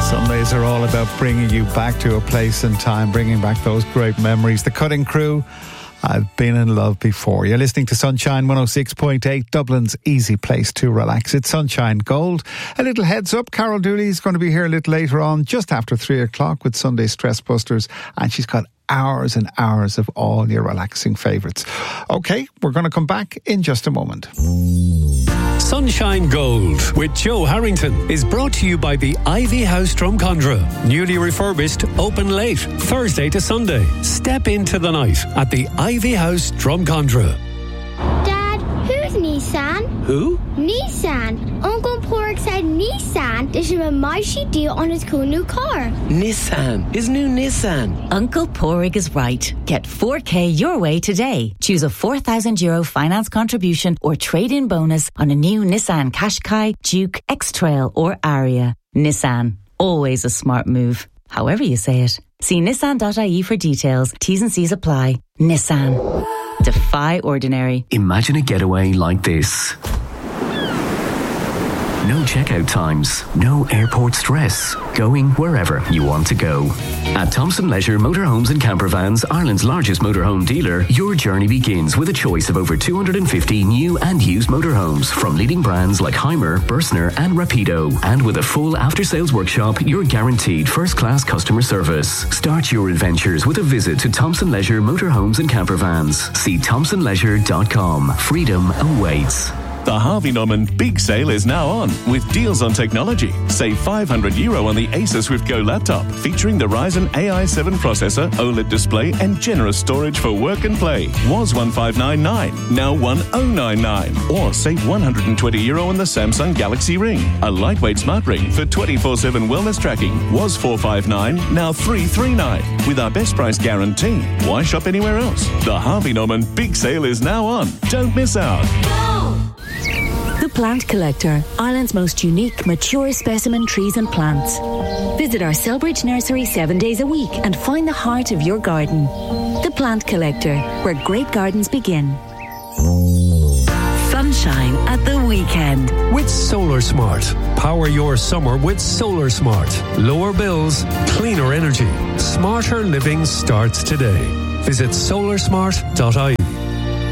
Sundays are all about bringing you back to a place and time, bringing back those great memories. The Cutting Crew, I've been in love before. You're listening to Sunshine 106.8, Dublin's easy place to relax. It's Sunshine Gold. A little heads up, Carol Dooley's going to be here a little later on, just after 3 o'clock with Sunday Stress Busters, and she's got hours and hours of all your relaxing favourites. Okay, we're going to come back in just a moment. Sunshine Gold with Joe Harrington is brought to you by the Ivy House Drumcondra. Newly refurbished, open late, Thursday to Sunday. Step into the night at the Ivy House Drumcondra. Dad, who's Nissan? Who? Nissan. Uncle Pork said Nissan. There's a mighty deal on his cool new car. Nissan. His new Nissan. Uncle Porrig is right. Get 4K your way today. Choose a €4,000 finance contribution or trade-in bonus on a new Nissan Qashqai, Duke, X-Trail or Aria. Nissan. Always a smart move. However you say it. See nissan.ie for details. T's and C's apply. Nissan. Defy ordinary. Imagine a getaway like this. No checkout times, no airport stress, going wherever you want to go. At Thompson Leisure Motorhomes and Campervans, Ireland's largest motorhome dealer, your journey begins with a choice of over 250 new and used motorhomes from leading brands like Heimer, Bursner and Rapido. And with a full after-sales workshop, you're guaranteed first-class customer service. Start your adventures with a visit to Thompson Leisure Motorhomes and Campervans. See thompsonleisure.com. Freedom awaits. The Harvey Norman Big Sale is now on with deals on technology. Save €500 on the Asus with Go laptop featuring the Ryzen AI7 processor, OLED display and generous storage for work and play. Was $1,599, now $1,099. Or save €120 on the Samsung Galaxy Ring. A lightweight smart ring for 24/7 wellness tracking. Was $459, now $339. With our best price guarantee. Why shop anywhere else? The Harvey Norman Big Sale is now on. Don't miss out. The Plant Collector, Ireland's most unique, mature specimen trees and plants. Visit our Selbridge nursery 7 days a week and find the heart of your garden. The Plant Collector, where great gardens begin. Sunshine at the weekend. With Solar Smart. Power your summer with Solar Smart. Lower bills, cleaner energy. Smarter living starts today. Visit solarsmart.ie.